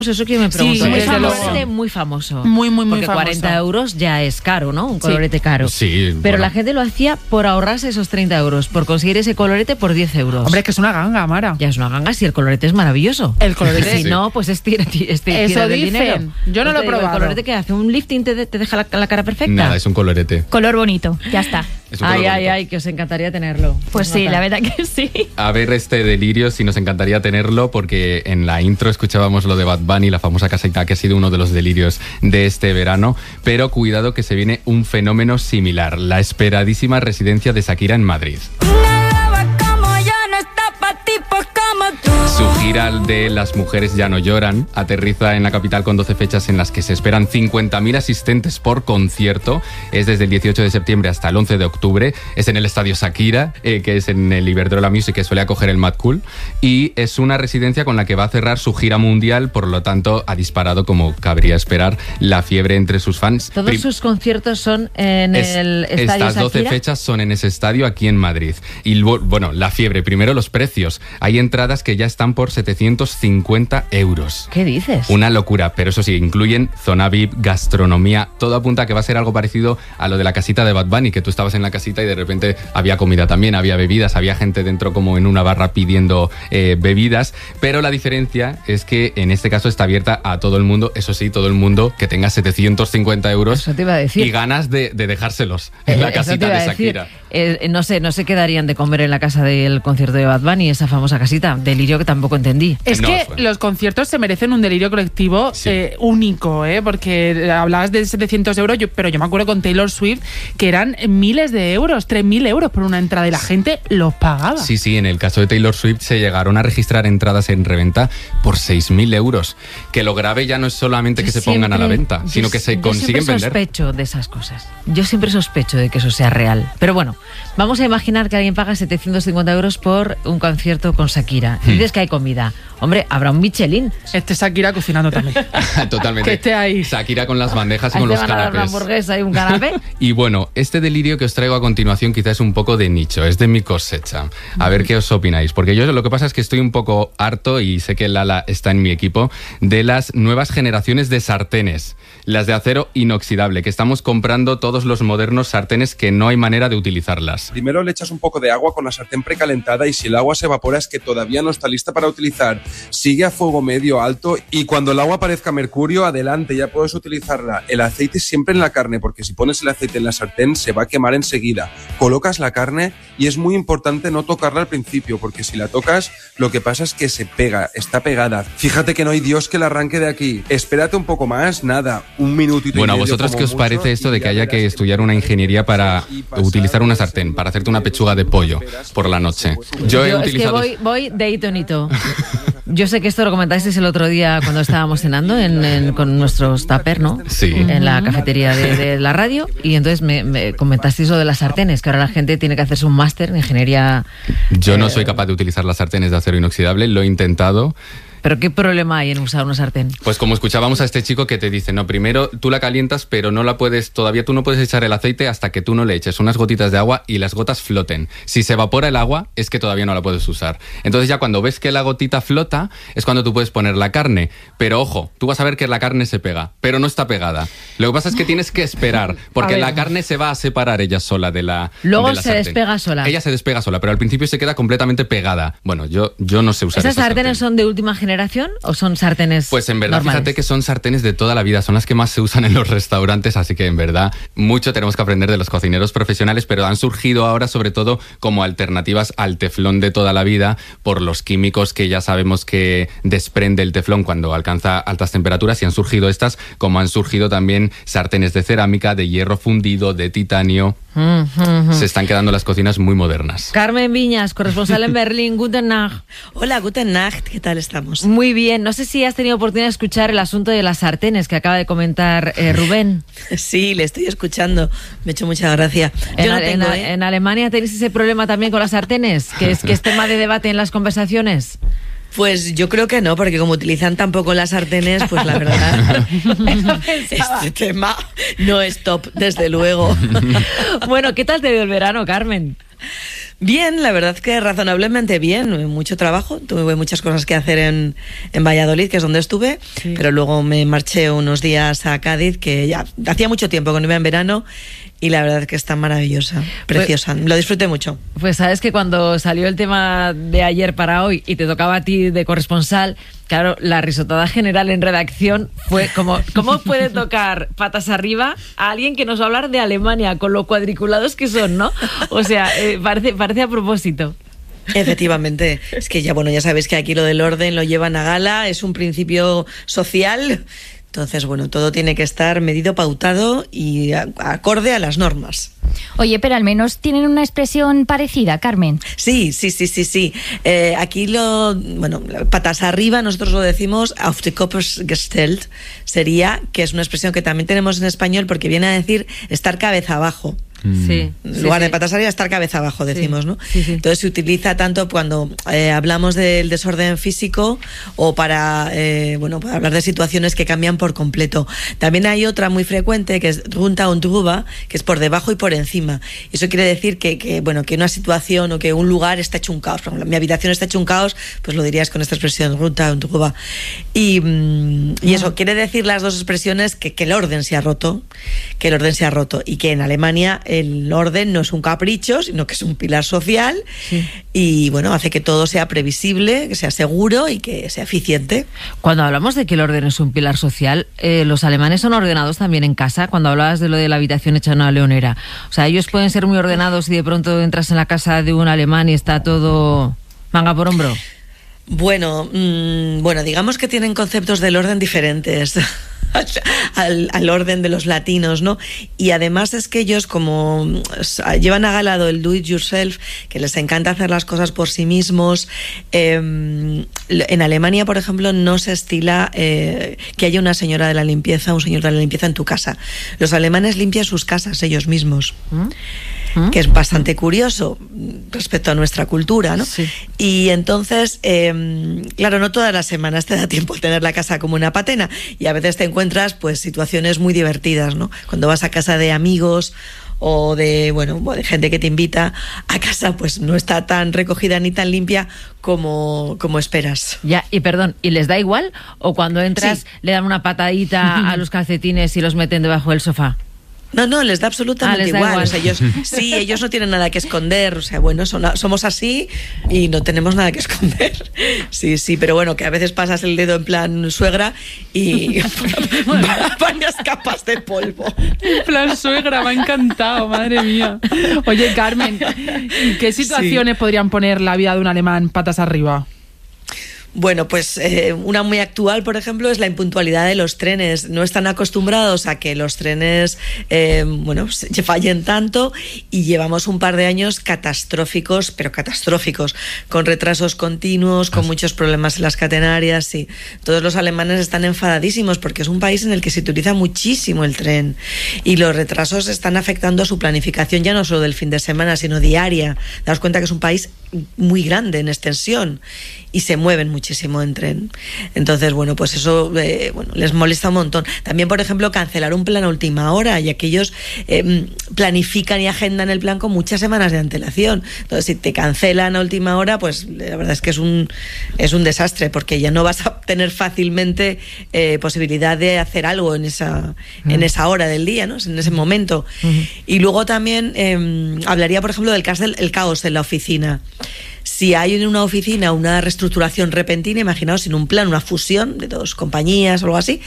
Eso que me pregunto. Sí, es un luego. colorete muy famoso. Muy porque famoso. 40 euros ya es caro, ¿no? Un colorete caro. Sí, pero bueno. la gente lo hacía por ahorrarse esos 30 euros, por conseguir ese colorete por 10 euros. Hombre, que es una ganga, Mara. Ya es una ganga si el colorete es maravilloso. El colorete. Si no, pues es tira Eso del dicen. dinero. Yo no lo he Te digo, probado. ¿El colorete que hace? ¿Un lifting te deja la cara perfecta? Nada, es un colorete. Color bonito, ya está. Es un color bonito. Que os encantaría tenerlo. Pues sí, la verdad que sí. A ver este delirio, sí nos encantaría tenerlo, porque en la intro escuchábamos lo de Bad Bunny, la famosa casita, que ha sido uno de los delirios de este verano, pero cuidado que se viene un fenómeno similar, la esperadísima residencia de Shakira en Madrid. Su gira de Las mujeres ya no lloran aterriza en la capital con 12 fechas en las que se esperan 50.000 asistentes por concierto. Es desde el 18 de septiembre hasta el 11 de octubre. Es en el estadio Shakira, que es en el Iberdrola Music, que suele acoger el Mad Cool. Y es una residencia con la que va a cerrar su gira mundial, por lo tanto ha disparado, como cabría esperar, la fiebre entre sus fans. Todos sus conciertos son en el estadio Estas 12 Shakira. fechas son en ese estadio aquí en Madrid. Y bueno, la fiebre, primero los precios. Hay entradas que ya están por 750 euros. ¿Qué dices? Una locura, pero eso sí, incluyen zona VIP, gastronomía, todo apunta a que va a ser algo parecido a lo de la casita de Bad Bunny, que tú estabas en la casita y de repente había comida también, había bebidas, había gente dentro como en una barra pidiendo bebidas, pero la diferencia es que en este caso está abierta a todo el mundo, eso sí, todo el mundo que tenga 750 euros Eso te iba a decir. y ganas de dejárselos en la Eso te casita iba de a decir. Shakira. No se quedarían de comer en la casa del concierto de Bad Bunny, esa famosa casita. Delirio que tampoco entendí. Es No, que fue. los conciertos se merecen un delirio colectivo Sí. único, porque hablabas de 700 euros, pero yo me acuerdo con Taylor Swift que eran miles de euros, 3.000 euros por una entrada y la gente los pagaba. Sí, en el caso de Taylor Swift se llegaron a registrar entradas en reventa por 6.000 euros. Que lo grave ya no es solamente que se pongan a la venta, sino que se consiguen Yo vender. siempre sospecho de esas cosas. Yo siempre sospecho de que eso sea real. Pero bueno, vamos a imaginar que alguien paga 750 euros por un concierto con Shakira. Y dices que hay comida. Hombre, habrá un Michelin. Shakira cocinando también. Totalmente. Que esté ahí. Shakira con las bandejas y con Te los van a dar una canapés. hamburguesa y un canapé. Y bueno, este delirio que os traigo a continuación quizás es un poco de nicho, es de mi cosecha. A ver qué os opináis, porque yo lo que pasa es que estoy un poco harto, y sé que Lala está en mi equipo, de las nuevas generaciones de sartenes, las de acero inoxidable, que estamos comprando todos los modernos sartenes que no hay manera de utilizarlas. Primero le echas un poco de agua con la sartén precalentada y si el agua se evapora es que todavía no está lista para utilizar. Sigue a fuego medio alto y cuando el agua parezca mercurio, adelante, ya puedes utilizarla. El aceite siempre en la carne, porque si pones el aceite en la sartén se va a quemar enseguida. Colocas la carne y es muy importante no tocarla al principio, porque si la tocas lo que pasa es que se pega, está pegada. Fíjate que no hay Dios que la arranque de aquí. Espérate un poco más, nada, un minutito Bueno, y ¿a medio vosotros como qué os mucho, parece esto y de ya que haya verás que estudiar una ingeniería para utilizar una sartén, para hacerte una pechuga de pollo por la noche? Yo he utilizado... Es que voy de hito en hito. Yo sé que esto lo comentasteis el otro día cuando estábamos cenando con nuestros tupper, ¿no? Sí. En la cafetería de la radio. Y entonces me comentasteis lo de las sartenes, que ahora la gente tiene que hacerse un máster en ingeniería. Yo no soy capaz de utilizar las sartenes de acero inoxidable, lo he intentado. ¿Pero qué problema hay en usar una sartén? Pues como escuchábamos a este chico que te dice, no, primero tú la calientas, pero no la puedes, todavía tú no puedes echar el aceite hasta que tú no le eches unas gotitas de agua y las gotas floten. Si se evapora el agua, es que todavía no la puedes usar. Entonces ya cuando ves que la gotita flota, es cuando tú puedes poner la carne. Pero ojo, tú vas a ver que la carne se pega, pero no está pegada. Lo que pasa es que tienes que esperar, porque la carne se va a separar ella sola de la Luego de la se sartén. despega sola. Ella se despega sola, pero al principio se queda completamente pegada. Bueno, yo no sé usar ¿Esas esa sartenes sartén. son de última generación o son sartenes Pues en verdad, normales? fíjate que son sartenes de toda la vida, son las que más se usan en los restaurantes, así que en verdad mucho tenemos que aprender de los cocineros profesionales, pero han surgido ahora sobre todo como alternativas al teflón de toda la vida por los químicos que ya sabemos que desprende el teflón cuando alcanza altas temperaturas, y han surgido estas, como han surgido también sartenes de cerámica, de hierro fundido, de titanio. Se están quedando las cocinas muy modernas. Carmen Viñas, corresponsal en Berlín. Guten Nacht. Hola, Guten Nacht, ¿qué tal estamos? Muy bien. No sé si has tenido oportunidad de escuchar el asunto de las sartenes que acaba de comentar Rubén. Sí, le estoy escuchando. Me ha hecho mucha gracia. Yo no tengo, en Alemania tenéis ese problema también con las sartenes, que es tema de debate en las conversaciones. Pues yo creo que no, porque como utilizan tan poco las sartenes, pues la verdad, este tema no es top, desde luego. Bueno, ¿qué tal te dio el verano, Carmen? Bien, la verdad que razonablemente bien, mucho trabajo, tuve muchas cosas que hacer en Valladolid, que es donde estuve, pero luego me marché unos días a Cádiz, que ya hacía mucho tiempo que no iba en verano, y la verdad que está maravillosa, preciosa, lo disfruté mucho. Pues sabes que cuando salió el tema de ayer para hoy y te tocaba a ti de corresponsal, claro, la risotada general en redacción fue como, ¿cómo puede tocar patas arriba a alguien que nos va a hablar de Alemania, con lo cuadriculados que son, ¿no? O sea, parece a propósito. Efectivamente, es que ya sabéis que aquí lo del orden lo llevan a gala, es un principio social. Entonces, todo tiene que estar medido, pautado y acorde a las normas. Oye, pero al menos tienen una expresión parecida, Carmen. Sí. Aquí patas arriba, nosotros lo decimos auf die Kopf gestellt, sería, que es una expresión que también tenemos en español porque viene a decir estar cabeza abajo. Sí, en lugar de patas arriba, estar cabeza abajo, decimos, ¿no? Sí. Entonces se utiliza tanto cuando hablamos del desorden físico o para hablar de situaciones que cambian por completo. También hay otra muy frecuente que es runter und drüber, que es por debajo y por encima. Eso quiere decir que una situación o que un lugar está hecho un caos. Por ejemplo, mi habitación está hecho un caos, pues lo dirías con esta expresión, runter und drüber. Y eso quiere decir, las dos expresiones, que el orden se ha roto, y que en Alemania el orden no es un capricho, sino que es un pilar social y hace que todo sea previsible, que sea seguro y que sea eficiente. Cuando hablamos de que el orden es un pilar social, los alemanes son ordenados también en casa. Cuando hablabas de lo de la habitación hecha una leonera, o sea, ellos pueden ser muy ordenados y de pronto entras en la casa de un alemán y está todo manga por hombro. Bueno, digamos que tienen conceptos del orden diferentes al orden de los latinos, ¿no? Y además es que ellos, como llevan a gala el do it yourself, que les encanta hacer las cosas por sí mismos, en Alemania, por ejemplo, no se estila que haya una señora de la limpieza, un señor de la limpieza en tu casa. Los alemanes limpian sus casas ellos mismos. Que es bastante curioso respecto a nuestra cultura, ¿no? Sí. Y entonces, claro, no todas las semanas te da tiempo de tener la casa como una patena y a veces te encuentras situaciones muy divertidas, ¿no? Cuando vas a casa de amigos o de gente que te invita a casa, pues no está tan recogida ni tan limpia como esperas. Ya, y perdón, ¿y les da igual? ¿O cuando entras le dan una patadita a los calcetines y los meten debajo del sofá? No, les da absolutamente igual. O sea, ellos no tienen nada que esconder. O sea, somos así y no tenemos nada que esconder. Sí, pero que a veces pasas el dedo en plan suegra y varias capas de polvo. En plan suegra, me ha encantado, madre mía. Oye, Carmen, ¿qué situaciones podrían poner la vida de un alemán patas arriba? Bueno, pues una muy actual, por ejemplo, es la impuntualidad de los trenes. No están acostumbrados a que los trenes se fallen tanto y llevamos un par de años catastróficos, con retrasos continuos, con muchos problemas en las catenarias. Y todos los alemanes están enfadadísimos porque es un país en el que se utiliza muchísimo el tren y los retrasos están afectando a su planificación ya no solo del fin de semana, sino diaria. Daos cuenta que es un país muy grande en extensión y se mueven muchísimo en tren. Entonces, pues eso les molesta un montón. También, por ejemplo, cancelar un plan a última hora, ya que ellos planifican y agendan el plan con muchas semanas de antelación. Entonces, si te cancelan a última hora, pues la verdad es que es un desastre, porque ya no vas a tener fácilmente posibilidad de hacer algo en esa hora del día, ¿no? En ese momento. Y luego también hablaría, por ejemplo, del caos en la oficina. Si hay en una oficina una reestructuración repentina, imaginaos sin un plan, una fusión de dos compañías o algo así,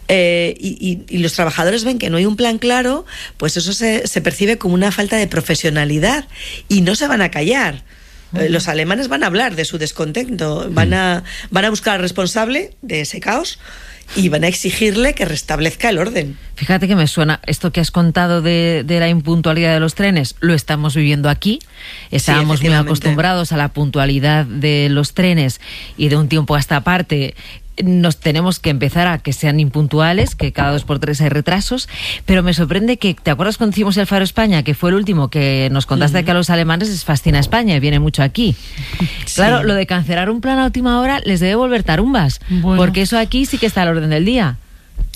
y los trabajadores ven que no hay un plan claro, pues eso se percibe como una falta de profesionalidad y no se van a callar. Los alemanes van a hablar de su descontento, van a buscar al responsable de ese caos y van a exigirle que restablezca el orden. Fíjate que me suena esto que has contado de la impuntualidad de los trenes, lo estamos viviendo aquí. Estábamos muy acostumbrados a la puntualidad de los trenes y de un tiempo a esta parte nos tenemos que empezar a que sean impuntuales, que cada 2x3 hay retrasos, pero me sorprende que, ¿te acuerdas cuando hicimos el Faro España, que fue el último, que nos contaste que a los alemanes les fascina España y viene mucho aquí? Sí. Claro, lo de cancelar un plan a última hora les debe volver tarumbas, porque eso aquí sí que está al orden del día.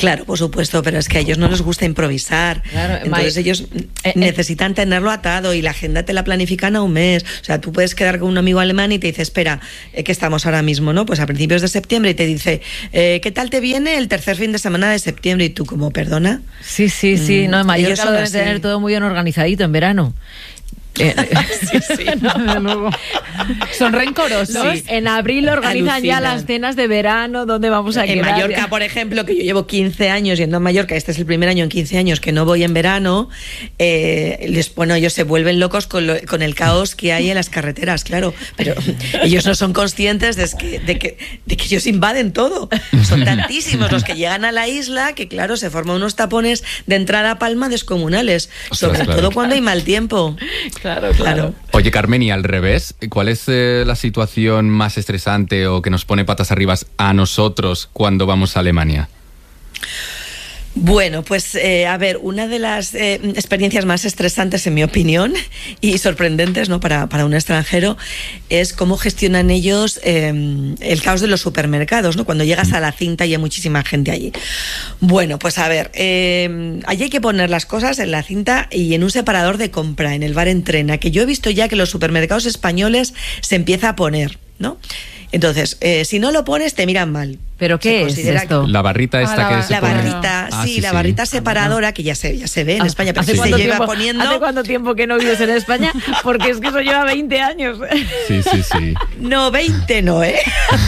Claro, por supuesto, pero es que a ellos no les gusta improvisar. Claro, entonces ellos necesitan tenerlo atado y la agenda te la planifican a un mes. O sea, tú puedes quedar con un amigo alemán y te dice, espera, que estamos ahora mismo, ¿no? Pues a principios de septiembre y te dice, ¿qué tal te viene el tercer fin de semana de septiembre? Y tú como, ¿perdona? Sí, no, en Mallorca lo deben tener todo muy bien organizadito en verano. Sí, no, luego. Son rencorosos. Sí. En abril organizan ya las cenas de verano, donde vamos a quedar. En Mallorca, por ejemplo, que yo llevo 15 años yendo a Mallorca, este es el primer año en 15 años que no voy en verano, ellos se vuelven locos con el caos que hay en las carreteras, claro, pero ellos no son conscientes de que ellos invaden todo. Son tantísimos los que llegan a la isla que, claro, se forman unos tapones de entrada a Palma descomunales, sobre todo cuando hay mal tiempo. Claro. Oye, Carmen, y al revés, ¿cuál es la situación más estresante o que nos pone patas arriba a nosotros cuando vamos a Alemania? Bueno, pues a ver, una de las experiencias más estresantes, en mi opinión, y sorprendentes, ¿no?, para un extranjero, es cómo gestionan ellos el caos de los supermercados, ¿no? Cuando llegas a la cinta y hay muchísima gente allí. Bueno, pues a ver, allí hay que poner las cosas en la cinta y en un separador de compra, en el bar Entrena, que yo he visto ya que los supermercados españoles se empieza a poner, ¿no? Entonces, si no lo pones, te miran mal. ¿Pero qué es esto? La barrita esta que se pone... barrita, la barrita separadora, que ya se ve en España, pero se lleva poniendo... ¿Hace cuánto tiempo que no vives en España? Porque es que eso lleva 20 años. Sí. No, 20 no, ¿eh?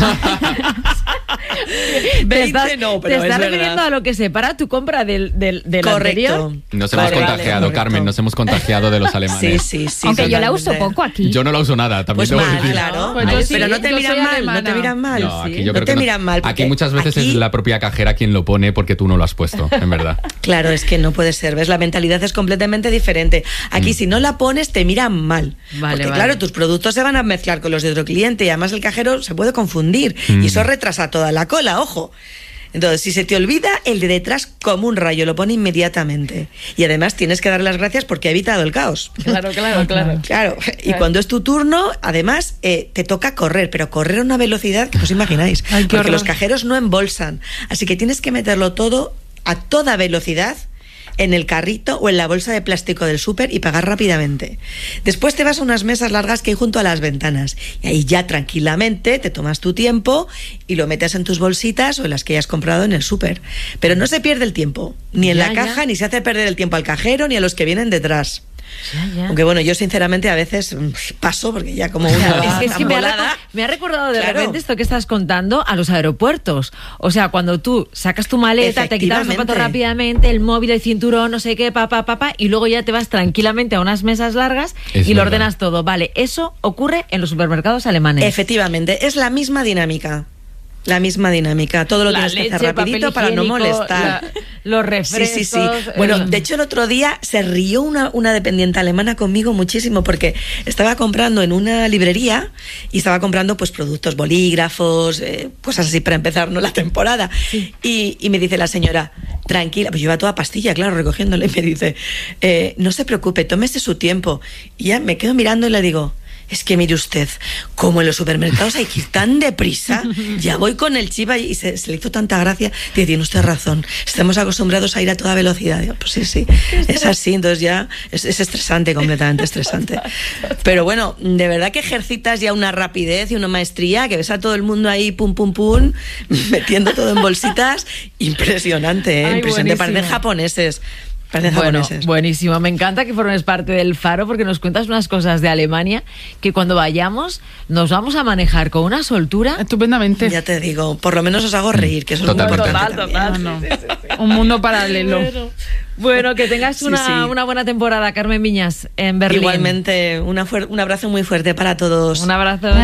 20 no, pero te estás refiriendo a lo que separa tu compra del anterior. Nos hemos contagiado, Carmen, nos hemos contagiado de los alemanes. Sí. Aunque yo la uso poco aquí. Yo no la uso nada, también pues debo decir. Claro, pero no te miran mal, no te miran mal. No, aquí yo creo que miran mal. Aquí muchas veces es la propia cajera quien lo pone porque tú no lo has puesto, en verdad. Claro, es que no puede ser, ¿ves? La mentalidad es completamente diferente. Aquí si no la pones te miran mal. Porque claro, tus productos se van a mezclar con los de otro cliente y además el cajero se puede confundir y eso retrasa toda la cola, ojo. Entonces, si se te olvida, el de detrás, como un rayo, lo pone inmediatamente. Y además tienes que dar las gracias porque ha evitado el caos. Claro. Claro. Y cuando es tu turno, además, te toca correr, pero correr a una velocidad que no os imagináis. Porque los cajeros no embolsan. Así que tienes que meterlo todo a toda velocidad en el carrito o en la bolsa de plástico del súper y pagar rápidamente. Después te vas a unas mesas largas que hay junto a las ventanas y ahí ya tranquilamente te tomas tu tiempo y lo metes en tus bolsitas o en las que hayas comprado en el súper. Pero no se pierde el tiempo, ni en la caja, ni se hace perder el tiempo al cajero ni a los que vienen detrás. Ya. Aunque bueno, yo sinceramente a veces paso porque ya como una es que me ha recordado de repente esto que estás contando a los aeropuertos. O sea, cuando tú sacas tu maleta, te quitas los zapatos rápidamente, el móvil, el cinturón, no sé qué, y luego ya te vas tranquilamente a unas mesas largas y lo ordenas todo. Vale, eso ocurre en los supermercados alemanes. Efectivamente, es la misma dinámica. Todo lo tienes que hacer rapidito para no molestar. Los refrescos. Sí. Bueno, de hecho el otro día se rió una dependiente alemana conmigo muchísimo porque estaba comprando en una librería y estaba comprando pues productos, bolígrafos, cosas así para empezar, ¿no?, la temporada. Sí. Y me dice la señora, tranquila, pues lleva toda pastilla, claro, recogiéndole, y me dice, no se preocupe, tómese su tiempo. Y ya me quedo mirando y le digo, es que mire usted, como en los supermercados hay que ir tan deprisa, ya voy con el chiva y se le hizo tanta gracia. Dice, tiene usted razón, estamos acostumbrados a ir a toda velocidad. Digo, pues sí, es así, entonces ya es estresante, completamente estresante. Pero bueno, de verdad que ejercitas ya una rapidez y una maestría, que ves a todo el mundo ahí, pum, metiendo todo en bolsitas. Impresionante, ¿eh? Impresionante, parecen japoneses. Bueno, buenísimo. Me encanta que formes parte del Faro porque nos cuentas unas cosas de Alemania que cuando vayamos nos vamos a manejar con una soltura. Estupendamente. Ya te digo, por lo menos os hago reír, que eso es muy importante. Total. Sí. Un mundo paralelo. Bueno, que tengas una buena temporada, Carmen Viñas, en Berlín. Igualmente, un abrazo muy fuerte para todos. Un abrazo.